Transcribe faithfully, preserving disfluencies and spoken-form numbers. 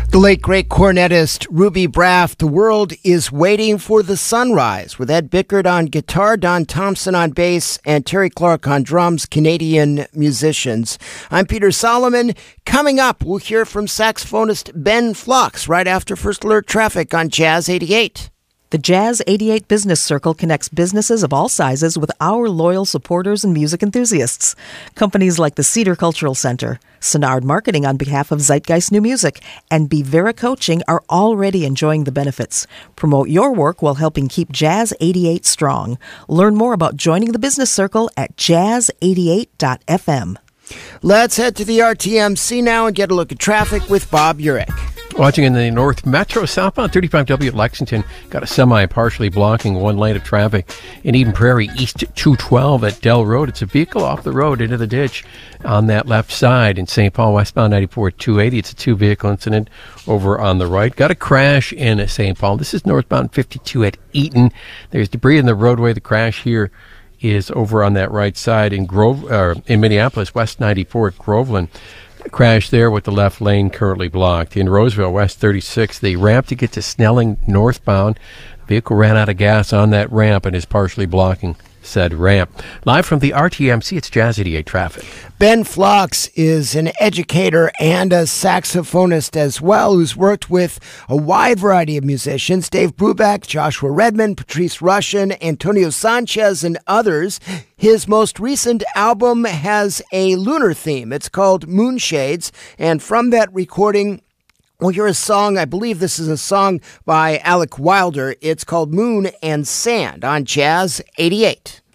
The late great cornetist Ruby Braff, The World is Waiting for the Sunrise, with Ed Bickert on guitar, Don Thompson on bass, and Terry Clark on drums, Canadian musicians. I'm Peter Solomon. Coming up, we'll hear from saxophonist Ben Phlox right after First Alert Traffic on Jazz eighty-eight. The Jazz eighty-eight Business Circle connects businesses of all sizes with our loyal supporters and music enthusiasts. Companies like the Cedar Cultural Center, Sonard Marketing on behalf of Zeitgeist New Music, and Bevera Coaching are already enjoying the benefits. Promote your work while helping keep Jazz eighty-eight strong. Learn more about joining the Business Circle at jazz eighty-eight dot f m. Let's head to the R T M C now and get a look at traffic with Bob Urich. Watching in the North Metro, southbound thirty-five W at Lexington, got a semi partially blocking one lane of traffic. In Eden Prairie, east two twelve at Dell Road, it's a vehicle off the road into the ditch on that left side. In Saint Paul, westbound ninety-four at two eighty, it's a two-vehicle incident over on the right. Got a crash in Saint Paul. This is northbound fifty-two at Eaton. There's debris in the roadway. The crash here is over on that right side. In Grove, uh, in Minneapolis, west ninety-four at Groveland. Crash there with the left lane currently blocked. In Roseville, west thirty-six, the ramp to get to Snelling northbound. Vehicle ran out of gas on that ramp and is partially blocking said ramp. Live from the R T M C, it's Jazz eighty-eight Traffic. Ben Phlox is an educator and a saxophonist as well, who's worked with a wide variety of musicians: Dave Brubeck, Joshua Redman, Patrice Rushen, Antonio Sanchez, and others. His most recent album has a lunar theme. It's called Moonshades, and from that recording, we'll hear a song. I believe this is a song by Alec Wilder. It's called Moon and Sand on Jazz eighty-eight.